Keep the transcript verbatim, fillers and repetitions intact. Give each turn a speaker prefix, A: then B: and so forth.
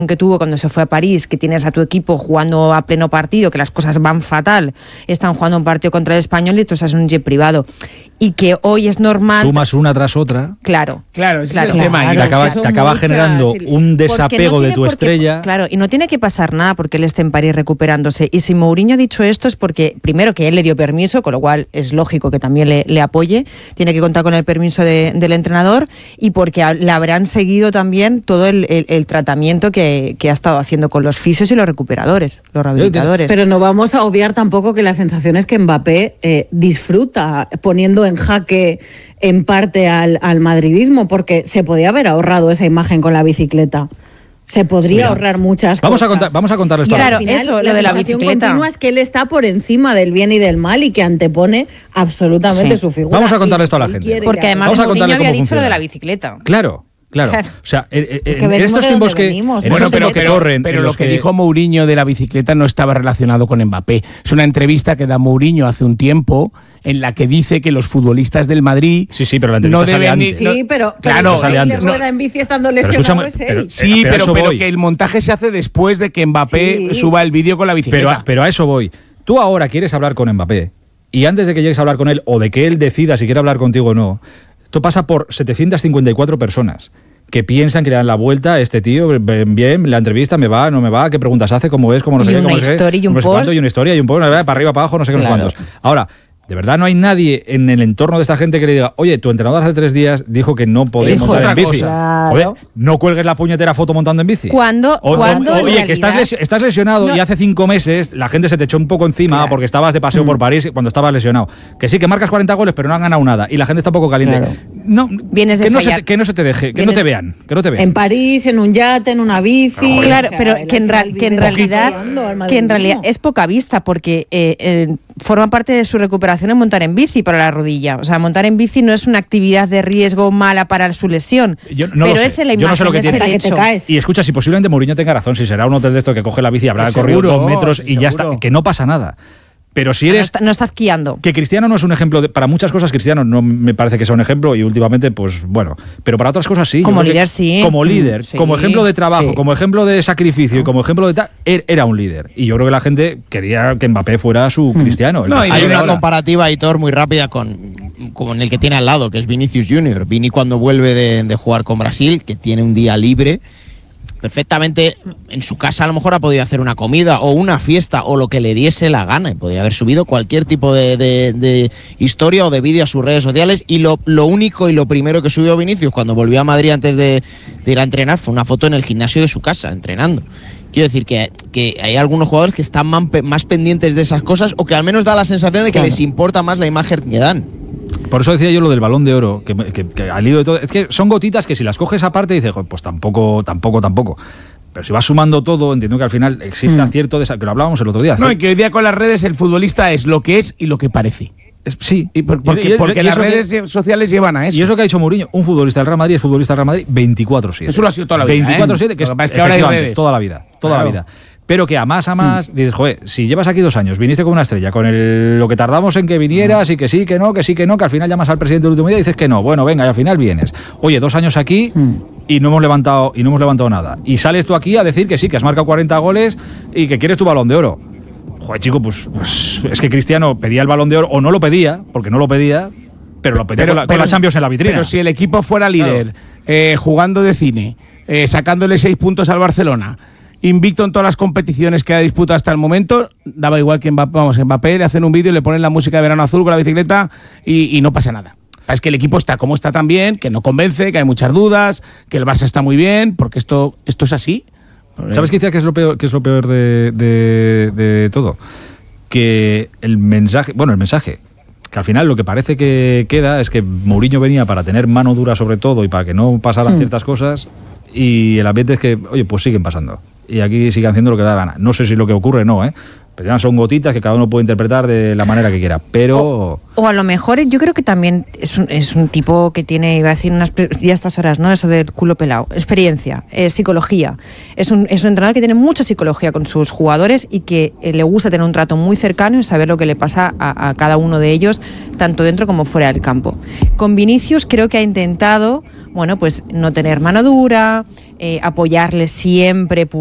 A: que tuvo cuando se fue a París, que tienes a tu equipo jugando a pleno partido, que las cosas van fatal, están jugando un partido contra el Español y tú estás en un jet privado. Y que hoy es normal...
B: Sumas una tras otra.
A: Claro.
C: Claro, ese
A: claro,
C: es el tema.
B: Claro, y te acaba, te acaba
A: muchas,
B: generando
A: sí.
B: un desapego
A: no
B: de tu estrella.
A: Qué, claro, y no tiene que pasar nada porque él esté en París recuperándose. Y si Mourinho ha dicho esto es porque, primero, que él le dio permiso, con lo cual es lógico que también le, le apoye. Tiene que contar con el permiso de, del entrenador y porque le habrán seguido también todo el, el, el tratamiento que, que ha estado haciendo con los fisios y los recuperadores, los rehabilitadores.
D: Pero no vamos a obviar tampoco que la sensación es que Mbappé eh, disfruta poniendo en jaque en parte al, al madridismo, porque se podía haber ahorrado esa imagen con la bicicleta. Se podría sí, ahorrar muchas
B: vamos
D: cosas.
B: A contar, vamos a contarles todo.
A: Claro, eso, lo de la bicicleta.
D: Continua es que él está por encima del bien y del mal y que antepone absolutamente sí. su figura.
B: Vamos a contarles esto a la gente.
A: Porque además Mourinho había dicho funciona. Lo de la bicicleta.
B: Claro. Claro, claro, o sea, eh, eh,
D: es que
B: en estos tiempos que, en
C: bueno,
B: estos
C: pero,
B: tiempos que
C: pero,
B: corren,
C: pero lo que,
B: que
C: dijo Mourinho de la bicicleta no estaba relacionado con Mbappé. Es una entrevista que da Mourinho hace un tiempo en la que dice que los futbolistas del Madrid
B: sí, sí, pero la entrevista
C: no
B: sale
C: deben
B: antes.
D: Sí, pero
C: claro,
D: sale antes. Rueda en bici estando lesionado es él.
B: Pero,
C: sí,
B: pero,
C: pero, pero que el montaje se hace después de que Mbappé sí. suba el vídeo con la bicicleta.
B: Pero, pero a eso voy. Tú ahora quieres hablar con Mbappé y antes de que llegues a hablar con él o de que él decida si quiere hablar contigo o no, esto pasa por setecientas cincuenta y cuatro personas que piensan que le dan la vuelta a este tío, bien, la entrevista, me va, no me va, qué preguntas hace, cómo es, cómo no sé qué, cómo
A: no sé qué,
B: y un
A: post.
B: Cuánto, y una historia y un post, para arriba, para abajo, no sé qué,
A: claro.
B: no sé cuántos. Ahora, de verdad no hay nadie en el entorno de esta gente que le diga, oye, tu entrenador hace tres días dijo que no podía montar en bici.
D: Claro.
B: Joder, no cuelgues la puñetera foto montando en bici.
A: ¿Cuándo?
B: O,
A: ¿cuándo
B: o, oye,
A: realidad?
B: que estás, les, estás lesionado no. y hace cinco meses la gente se te echó un poco encima claro. porque estabas de paseo mm. por París cuando estabas lesionado. Que sí, que marcas cuarenta goles, pero no han ganado nada. Y la gente está un poco caliente.
D: Claro.
B: No,
A: Vienes de
B: que, no se te, que no se te deje, que Vienes no te vean, que no te vean.
D: En París, en un yate, en una bici.
A: No, claro, o sea, pero que en, ra- que en realidad que en realidad es poca vista porque eh, eh, forma parte de su recuperación en montar en bici para la rodilla. O sea, montar en bici no es una actividad de riesgo mala para su lesión.
B: Yo no
A: pero
B: sé.
A: es la imagen,
B: Yo no sé lo que
A: es
B: tiene.
A: el hecho.
D: Que te caes.
B: Y escucha, si posiblemente Mourinho tenga razón, si será un hotel de esto que coge la bici y habrá
C: sí,
B: corrido
C: seguro,
B: dos metros
C: sí,
B: y ya está, que no pasa nada. Pero si eres...
A: No, está, no estás esquiando.
B: Que Cristiano no es un ejemplo, de, para muchas cosas Cristiano no me parece que sea un ejemplo y últimamente, pues bueno, pero para otras cosas sí.
A: Como líder sí.
B: Como líder,
A: sí.
B: como ejemplo de trabajo,
A: sí.
B: como ejemplo de sacrificio y como ejemplo de tal, era un líder. Y yo creo que la gente quería que Mbappé fuera su Cristiano.
E: No, hay una ahora. comparativa, Aitor, muy rápida con, con el que tiene al lado, que es Vinicius Junior Vini cuando vuelve de, de jugar con Brasil, que tiene un día libre, perfectamente en su casa a lo mejor ha podido hacer una comida o una fiesta o lo que le diese la gana y podría haber subido cualquier tipo de, de, de historia o de vídeo a sus redes sociales y lo, lo único y lo primero que subió Vinicius cuando volvió a Madrid antes de, de ir a entrenar fue una foto en el gimnasio de su casa entrenando. Quiero decir que, que hay algunos jugadores que están más, más pendientes de esas cosas o que al menos da la sensación de que claro. les importa más la imagen que dan.
B: Por eso decía yo lo del Balón de Oro, que, que, que al hilo de todo, es que son gotitas que si las coges aparte dices, pues tampoco, tampoco, tampoco. Pero si vas sumando todo, entiendo que al final existe acierto, de esa, que lo hablábamos el otro día.
C: No, y que hoy día con las redes el futbolista es lo que es y lo que parece.
B: Es, sí.
C: Y por, porque y, y, porque y las redes que, sociales llevan a eso.
B: Y eso que ha dicho Mourinho, un futbolista del Real Madrid es futbolista del Real Madrid veinticuatro siete.
C: Eso lo ha sido toda la vida.
B: veinticuatro siete,
C: ¿eh?
B: que es,
C: es que ahora hay redes.
B: Toda la vida, toda
C: claro.
B: la vida. Pero que a más a más, mm. dices, joder, si llevas aquí dos años, viniste con una estrella, con el, lo que tardamos en que vinieras mm. y que sí, que no, que sí, que no, que al final llamas al presidente del último día y dices que no, bueno, venga, y al final vienes. Oye, dos años aquí mm. y no hemos levantado y no hemos levantado nada. Y sales tú aquí a decir que sí, que has marcado cuarenta goles y que quieres tu Balón de Oro. Joder, chico, pues, pues es que Cristiano pedía el Balón de Oro, o no lo pedía, porque no lo pedía, pero lo pedía pero, con, la, pero, con la Champions en la vitrina.
C: Pero si el equipo fuera líder, claro. eh, jugando de cine, eh, sacándole seis puntos al Barcelona, invicto en todas las competiciones que ha disputado hasta el momento, daba igual que Mbappé, vamos, Mbappé le hacen un vídeo, le ponen la música de Verano Azul con la bicicleta y, y no pasa nada. Es que el equipo está como está también, que no convence, que hay muchas dudas, que el Barça está muy bien, porque esto, esto es así.
B: ¿Sabes qué decía que es lo peor, que es lo peor de, de, de todo? Que el mensaje, bueno, el mensaje, que al final lo que parece que queda es que Mourinho venía para tener mano dura sobre todo y para que no pasaran mm. ciertas cosas y el ambiente es que, oye, pues siguen pasando. Y aquí siguen haciendo lo que da la gana. No sé si lo que ocurre no, ¿eh? Pero son gotitas que cada uno puede interpretar de la manera que quiera. Pero...
A: O, o a lo mejor yo creo que también es un, es un tipo que tiene, iba a decir unas ya a estas horas, ¿no? Eso del culo pelado. Experiencia, eh, psicología. Es un, es un entrenador que tiene mucha psicología con sus jugadores y que eh, le gusta tener un trato muy cercano y saber lo que le pasa a, a cada uno de ellos, tanto dentro como fuera del campo. Con Vinicius creo que ha intentado, bueno, pues no tener mano dura, eh, apoyarle siempre,